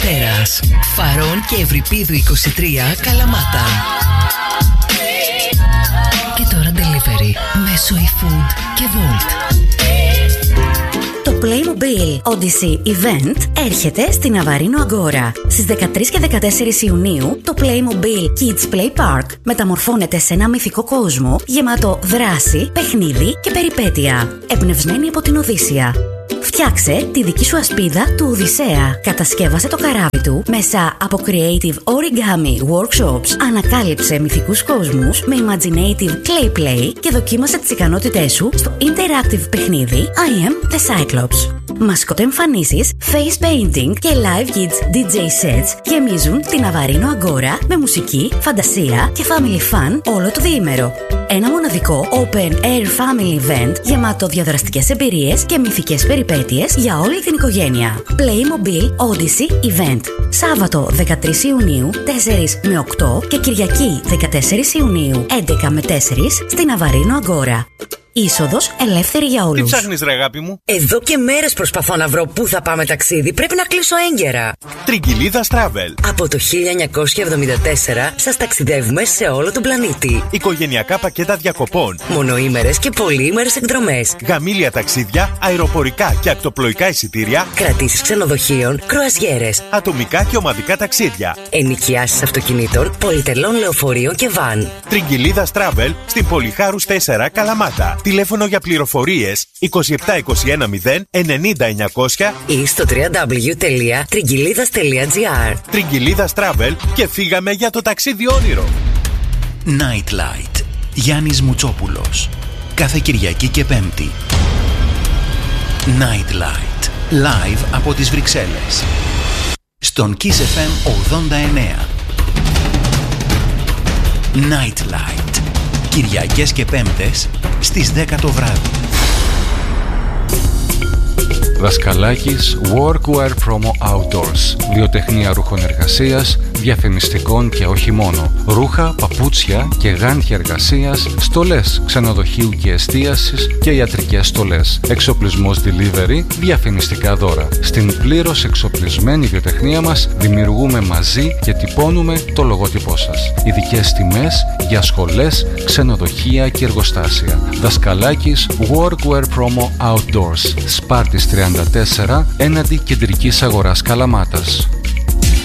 Δευτέρας. Φαρών και Ευρυπίδου 23, Καλαμάτα. Και τώρα delivery μέσω eFood και Volt. Το Playmobil Odyssey Event έρχεται στην Αβαρίνο Αγκόρα. Στις 13 και 14 Ιουνίου, το Playmobil Kids Play Park μεταμορφώνεται σε ένα μυθικό κόσμο γεμάτο δράση, παιχνίδι και περιπέτεια, εμπνευσμένη από την Οδύσσεια. Φτιάξε τη δική σου ασπίδα του Οδυσσέα. Κατασκεύασε το καράβι του μέσα από creative origami workshops. Ανακάλυψε μυθικούς κόσμους με imaginative clay play και δοκίμασε τις ικανότητές σου στο interactive παιχνίδι I am the Cyclops. Μασκότ εμφανίσεις, face painting και live kids DJ sets γεμίζουν την Αβαρίνο Αγκόρα με μουσική, φαντασία και family fun όλο το διήμερο. Ένα μοναδικό open air family event γεμάτο διαδραστικές εμπειρίες και μυθικές περιπέτειες για όλη την οικογένεια. Playmobil Odyssey Event. Σάββατο 13 Ιουνίου 4 με 8 και Κυριακή 14 Ιουνίου 11 με 4 στην Αβαρίνο Αγκόρα. Είσοδος ελεύθερη για όλους. Τι ψάχνεις ρε αγάπη μου? Εδώ και μέρες προσπαθώ να βρω πού θα πάμε ταξίδι. Πρέπει να κλείσω έγκαιρα. Τριγκυλίδας Travel. Από το 1974 σας ταξιδεύουμε σε όλο τον πλανήτη. Οικογενειακά πακέτα διακοπών. Μονοήμερες και πολυήμερες εκδρομές. Γαμήλια ταξίδια, αεροπορικά και ακτοπλοϊκά εισιτήρια. Κρατήσεις ξενοδοχείων, κρουαζιέρες. Ατομικά και ομαδικά ταξίδια. Ενοικιάσεις αυτοκινήτων, πολυτελών λεωφορείων και βαν. Τριγκυλίδας Travel στην Πολυχάρους 4, Καλαμάτα. Τηλέφωνο για πληροφορίες 2721 0 90 900 ή στο www.tringilidas.gr. Τριγκυλίδας Travel και φύγαμε για το ταξίδι όνειρο. Nightlight. Γιάννης Μουτσόπουλος. Κάθε Κυριακή και Πέμπτη. Nightlight. Live από τις Βρυξέλλες. Στον Kiss FM 89. Nightlight. Κυριακές και Πέμπτες στις 10 το βράδυ. Δασκαλάκης Workwear Promo Outdoors. Βιοτεχνία ρούχων εργασίας, διαφημιστικών και όχι μόνο. Ρούχα, παπούτσια και γάντια εργασίας, στολές ξενοδοχείου και εστίασης και ιατρικές στολές. Εξοπλισμός delivery, διαφημιστικά δώρα. Στην πλήρως εξοπλισμένη βιοτεχνία μας δημιουργούμε μαζί και τυπώνουμε το λογότυπό σας. Ειδικές τιμές για σχολές, ξενοδοχεία και εργοστάσια. Δασκαλάκης Workwear Promo Outdoors. Σπάρτης 34 έναντι κεντρικής αγοράς Καλαμάτας.